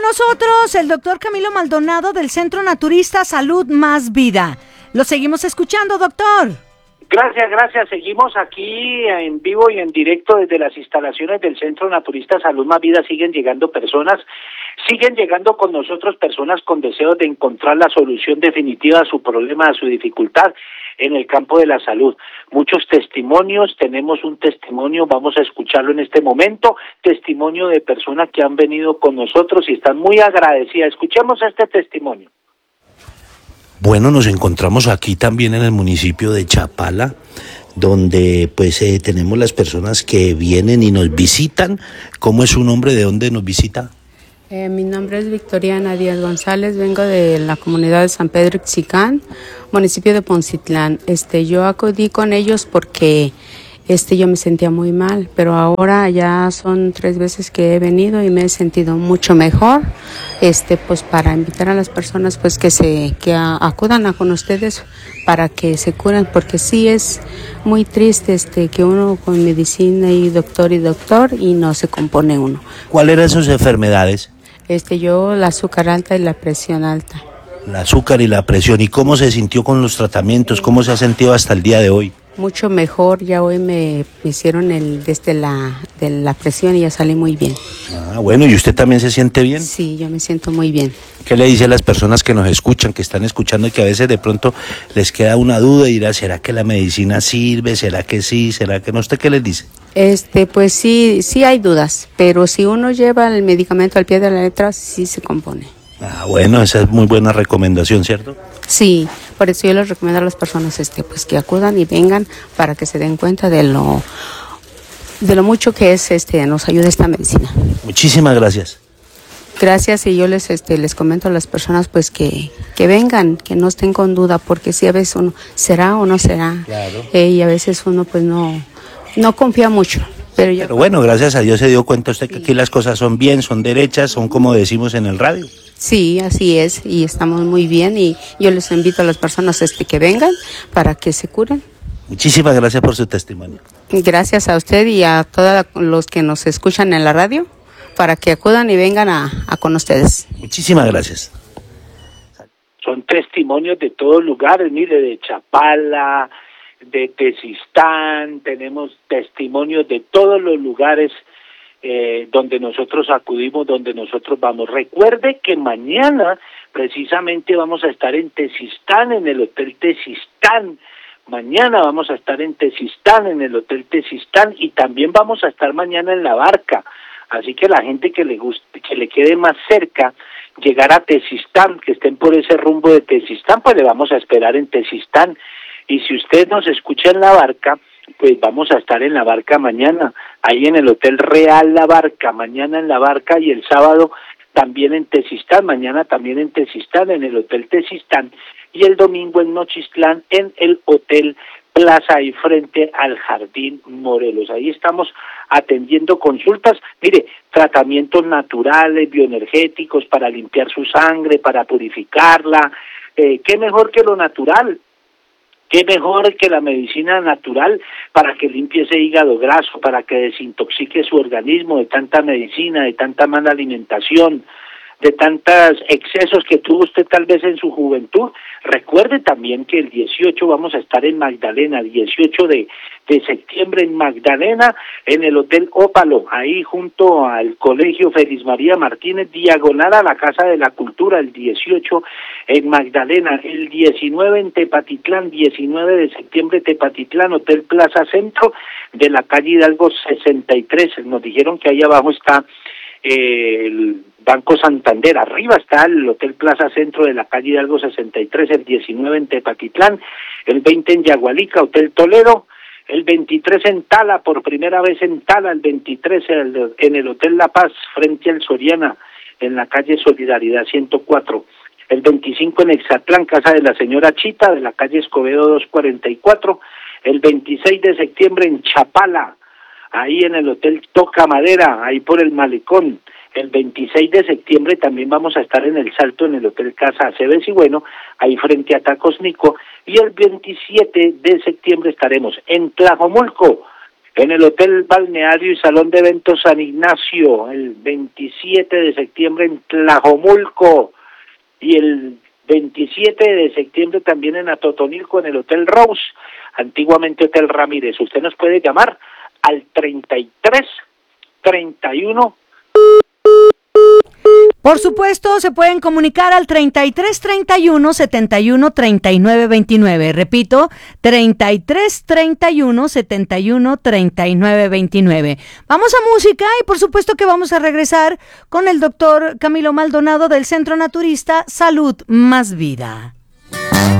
nosotros el doctor Camilo Maldonado del Centro Naturista Salud Más Vida. Lo seguimos escuchando, doctor. Gracias. Seguimos aquí en vivo y en directo desde las instalaciones del Centro Naturista Salud Más Vida. Siguen llegando con nosotros personas con deseos de encontrar la solución definitiva a su problema, a su dificultad en el campo de la salud. Muchos testimonios, tenemos un testimonio, vamos a escucharlo en este momento, testimonio de personas que han venido con nosotros y están muy agradecidas. Escuchemos este testimonio. Bueno, nos encontramos aquí también en el municipio de Chapala, donde pues tenemos las personas que vienen y nos visitan. ¿Cómo es su nombre? ¿De dónde nos visita? Mi nombre es Victoriana Díaz González, vengo de la comunidad de San Pedro Ixicán, municipio de Poncitlán. Yo acudí con ellos porque yo me sentía muy mal, pero ahora ya son 3 veces que he venido y me he sentido mucho mejor. Pues para invitar a las personas pues que acudan con ustedes para que se curen, porque sí es muy triste que uno con medicina y doctor y no se compone uno. ¿Cuáles eran sus enfermedades? Yo la azúcar alta y la presión alta. La azúcar y la presión. ¿Y cómo se sintió con los tratamientos? ¿Cómo se ha sentido hasta el día de hoy? Mucho mejor, ya hoy me hicieron de la presión y ya salí muy bien. Ah, bueno, ¿y usted también se siente bien? Sí, yo me siento muy bien. ¿Qué le dice a las personas que nos escuchan, que están escuchando y que a veces de pronto les queda una duda y dirá, ¿será que la medicina sirve? ¿Será que sí? ¿Será que no? ¿Usted qué les dice? Pues sí hay dudas, pero si uno lleva el medicamento al pie de la letra, sí se compone. Ah, bueno, esa es muy buena recomendación, ¿cierto? Sí, por eso yo les recomiendo a las personas pues que acudan y vengan para que se den cuenta de lo mucho que es nos ayuda esta medicina. Muchísimas gracias. Gracias, y yo les comento a las personas pues que vengan, que no estén con duda, porque si a veces uno será o no será. Claro. Y a veces uno pues no confía mucho. Pero bueno, gracias a Dios se dio cuenta usted que aquí las cosas son bien, son derechas, son como decimos en el radio. Sí, así es, y estamos muy bien, y yo les invito a las personas que vengan para que se curen. Muchísimas gracias por su testimonio. Gracias a usted y a todos los que nos escuchan en la radio, para que acudan y vengan a con ustedes. Muchísimas gracias. Son testimonios de todos lugares, mire, de Chapala, de Tezistán, tenemos testimonios de todos los lugares donde nosotros acudimos, donde nosotros vamos. Recuerde que mañana precisamente vamos a estar en Tezistán, en el Hotel Tezistán. Mañana vamos a estar en Tezistán, en el Hotel Tezistán, y también vamos a estar mañana en La Barca. Así que la gente que le guste, que le quede más cerca, llegar a Tezistán, que estén por ese rumbo de Tezistán, pues le vamos a esperar en Tezistán. Y si usted nos escucha en La Barca, pues vamos a estar en La Barca mañana, ahí en el Hotel Real La Barca, mañana en La Barca, y el sábado también en Tezistán, mañana también en Tezistán, en el Hotel Tezistán, y el domingo en Nochistlán, en el Hotel Plaza, ahí frente al Jardín Morelos. Ahí estamos atendiendo consultas, mire, tratamientos naturales, bioenergéticos para limpiar su sangre, para purificarla. ¿Qué mejor que lo natural? ¿Qué mejor que la medicina natural para que limpie ese hígado graso, para que desintoxique su organismo de tanta medicina, de tanta mala alimentación, de tantos excesos que tuvo usted tal vez en su juventud? Recuerde también que el 18 vamos a estar en Magdalena, 18 de septiembre en Magdalena, en el Hotel Ópalo, ahí junto al Colegio Félix María Martínez, diagonal a la Casa de la Cultura, el 18 en Magdalena, el 19 en Tepatitlán, 19 de septiembre Tepatitlán, Hotel Plaza Centro, de la calle Hidalgo 63, nos dijeron que ahí abajo está el Banco Santander, arriba está el Hotel Plaza Centro de la calle Hidalgo 63, el 19 en Tepatitlán, el 20 en Yagualica, Hotel Toledo, el 23 en Tala, por primera vez en Tala, el 23 en el Hotel La Paz, frente al Soriana, en la calle Solidaridad 104, el 25 en Exatlán, casa de la señora Chita, de la calle Escobedo 244, el 26 de septiembre en Chapala, ahí en el Hotel Toca Madera, ahí por el Malecón. El 26 de septiembre también vamos a estar en El Salto, en el Hotel Casa Aceves y bueno, ahí frente a Tacos Nico. Y el 27 de septiembre estaremos en Tlajomulco, en el Hotel Balneario y Salón de Eventos San Ignacio, el 27 de septiembre en Tlajomulco, y el 27 de septiembre también en Atotonilco, en el Hotel Rose, antiguamente Hotel Ramírez. Usted nos puede llamar al 3331. Por supuesto, se pueden comunicar al 3331 71 39 29. Repito, 3331 71 39 29. Vamos a música y por supuesto que vamos a regresar con el doctor Camilo Maldonado del Centro Naturista Salud Más Vida.